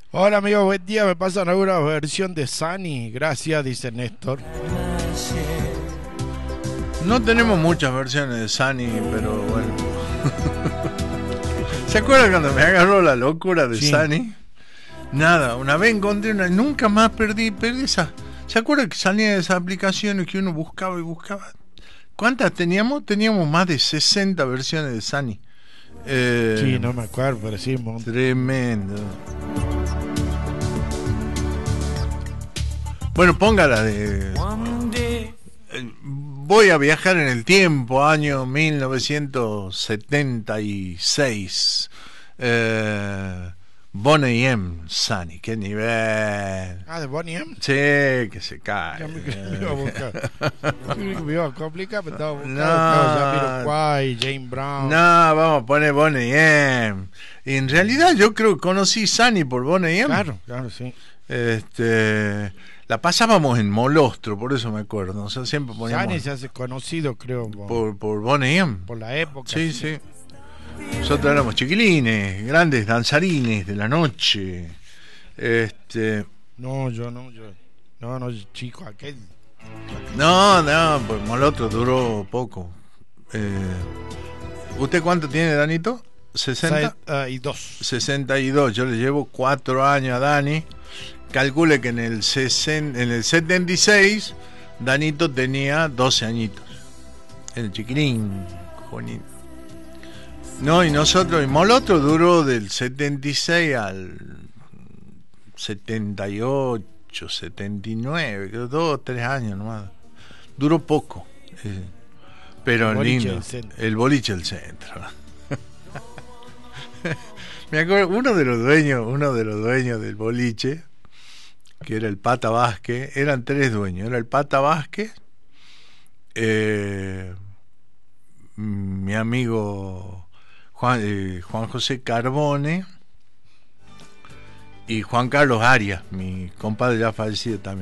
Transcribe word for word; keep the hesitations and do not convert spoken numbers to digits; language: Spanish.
Hola amigo, buen día. ¿Me pasan alguna versión de Sunny? Gracias, dice Néstor. No tenemos muchas versiones de Sunny, pero bueno. ¿Se acuerdan cuando me agarró la locura de Sí. Sunny? Nada, una vez encontré una, nunca más perdí, perdí esa. ¿Se acuerdan que salían esas aplicaciones que uno buscaba y buscaba? ¿Cuántas teníamos? Teníamos más de sesenta versiones de Sunny. Eh, Sí, no me acuerdo, pero sí, mon- Tremendo. Bueno, póngala de... eh, Voy a viajar en el tiempo, año mil novecientos setenta y seis. Eh, Boney M. Sunny, qué nivel. Ah, de Bonnie M. Sí, que se cae. Ya me, me iba a buscar. Yo creí que me iba a complicar, pero estaba buscando. No. Estaba Jamiroquai, Jane Brown. No, vamos a poner Boney M. Y en realidad yo creo que conocí Sunny por Boney M. Claro, claro, sí. Este, la pasábamos en Molostro, por eso me acuerdo. O sea, siempre poníamos Sunny se hace conocido, creo, por, por, por Boney M. por la época. Sí, sí. Nosotros éramos chiquilines, grandes danzarines de la noche. Este, No, yo no, yo. No, no, chico, aquel. no, no, pues Molostro duró poco. Eh, ¿Usted cuánto tiene, Danito? ¿sesenta? Uh, y dos. sesenta y dos. Yo le llevo cuatro años a Dani. Calcule que en el, sesenta, en el setenta y seis Danito tenía doce añitos. El chiquilín, Juanito. No, y nosotros, y Molotro duró del setenta y seis al setenta y ocho, setenta y nueve, creo, dos o tres años nomás. Duró poco. Eh, pero El boliche lindo. del centro. El boliche del centro. Me acuerdo, uno de los dueños, uno de los dueños del boliche, que era el Pata Vázquez, eran tres dueños, era el Pata Vázquez, eh, mi amigo Juan, eh, Juan José Carbone y Juan Carlos Arias, mi compadre ya fallecido también.